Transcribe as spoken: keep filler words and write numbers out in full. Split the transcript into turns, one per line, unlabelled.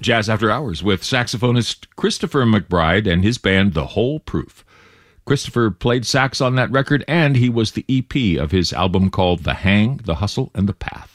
Jazz After Hours with saxophonist Christopher McBride and his band The Whole Proof. Christopher played sax on that record, and he was the E P of his album called The Hang, The Hustle, and The Path.